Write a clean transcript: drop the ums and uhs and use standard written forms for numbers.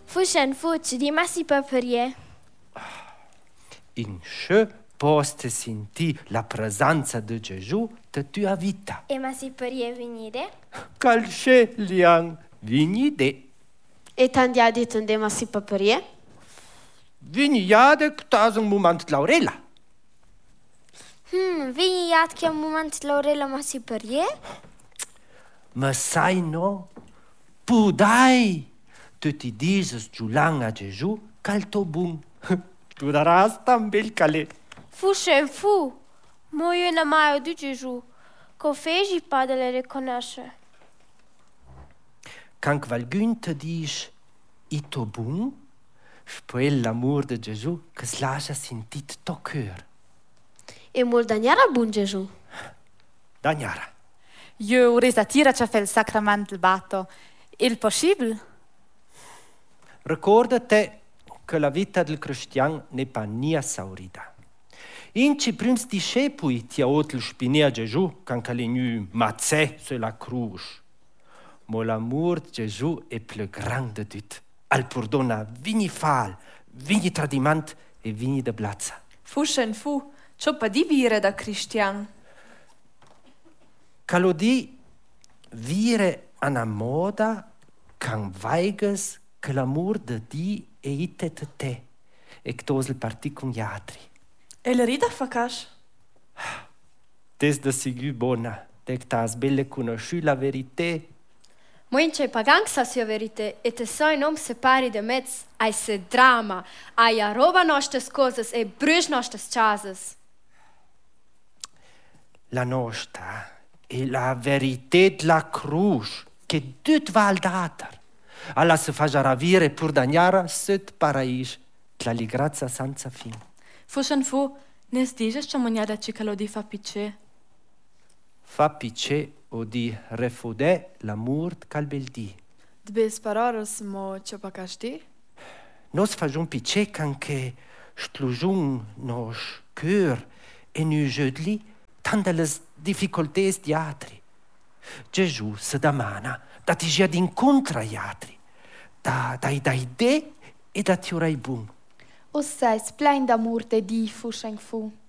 Fushan fuci di massi paperie. In ce poste senti la presenza di Gesù da tua vita. E massi paperie venire? Calce liang vignide. E tandia di tendem a si paperie? Vignade tas un moment Laurela. Vini iad che un moment Laurela massi paperie? Ma sai no? Pudai. Tu ti dices giulang a Gesù calto bun. Tu daras tambel calé. Fushan fu. Mo io na maio di Gesù. Co fegi pa de le riconosce. Quand qualcun te dice ito bun, spui l'amor de Gesù che si lascia sentit to cœur. E mult daniara bun Gesù. Dagnara. Io resatira c'ha fel sacrament del batto. Il possibile? Ricordate che la vita del cristiano n'est pas ni esaurita. Inci prims discepui ti ha otl spinea Gesù quand che nu mazzè sulla cruz. Ma l'amor di Gesù è più grande di tutto. Al perdona vini fal, vini tradiment e vini de blazza. Fushan fu, ciò pa di vire da cristian. Calo di vire una moda can vaigas che l'amor de di e ite te e che tos il parti con gli altri. E le rida facash? Des de sigu bona, dec tas belle conosciu la verité. Moince pagang sa sia verite e te sai non separi de mezz ai se drama, ai a roba nostras cosas e brüsch nostras chasas. La nostra è la verité de la cruz che tut val dater. Alla se fa ravire pur dagnara sut parais la ligrazza senza fin. Fushan fu, nes dices c'ha mognada cica lo di fa picce. Fa picce o di refudè l'amor calbeldi. Dbes paroros mo ciò pa casti? Nos fagion picce canche stlujun nos cœur e nu jodli tant de les difficultés di altri. Gesù se demana da ti gia d'incontra gli altri, da idee e da tiurai bun. O sais plein d'amor de di Fushan fu.